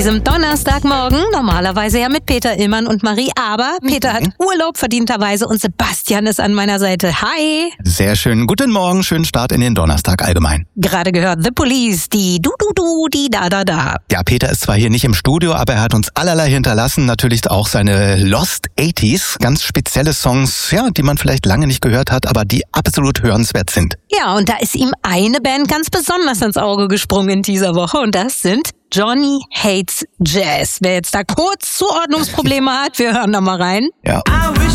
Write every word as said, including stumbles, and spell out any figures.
Diesem Donnerstagmorgen, normalerweise ja mit Peter Illmann und Marie, aber Peter hat Urlaub verdienterweise und Sebastian ist an meiner Seite. Hi! Sehr schön. Guten Morgen, schönen Start in den Donnerstag allgemein. Gerade gehört The Police, die Du-Du-Du, die Da-Da-Da. Ja, Peter ist zwar hier nicht im Studio, aber er hat uns allerlei hinterlassen. Natürlich auch seine Lost achtziger, ganz spezielle Songs, ja, die man vielleicht lange nicht gehört hat, aber die absolut hörenswert sind. Ja, und da ist ihm eine Band ganz besonders ins Auge gesprungen in dieser Woche und das sind Johnny Hates Jazz. Wer jetzt da kurz Zuordnungsprobleme hat, wir hören da mal rein. Ja.